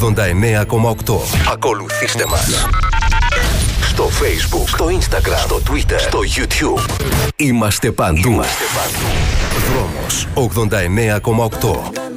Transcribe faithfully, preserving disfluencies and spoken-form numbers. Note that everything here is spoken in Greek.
ογδόντα εννέα κόμμα οκτώ. Ακολουθήστε μας στο Facebook, στο Instagram, στο Twitter, στο YouTube. Είμαστε παντού. Είμαστε παντού. Δρόμος ογδόντα εννέα κόμμα οκτώ.